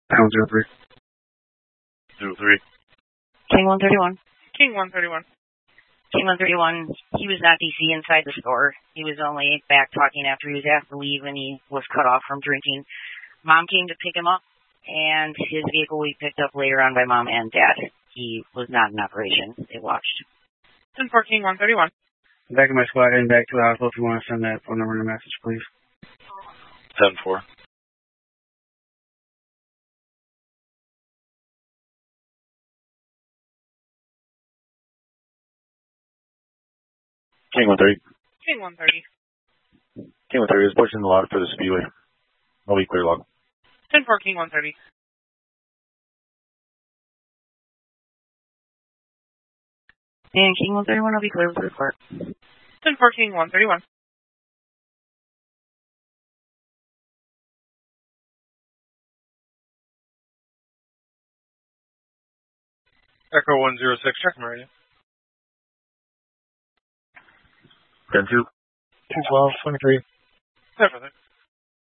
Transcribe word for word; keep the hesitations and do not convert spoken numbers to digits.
Pound zero three. Zero three. King one thirty-one. King one thirty-one. King one thirty-one, he was not D C inside the store. He was only back talking after he was asked to leave and he was cut off from drinking. Mom came to pick him up, and his vehicle we picked up later on by Mom and Dad. He was not in operation. They watched. ten four King one thirty-one. Back in my squad, heading back to the hospital. If you want to send that phone number and a message, please. ten four. King one thirty. King one thirty. King one thirty is pushing the log for the speedway. No be clear log. ten four King one thirty. And King one thirty-one will be clear with the report. ten four King one thirty-one. Echo one zero six, check meridian. ten two. two twelve, twenty-three. Everything.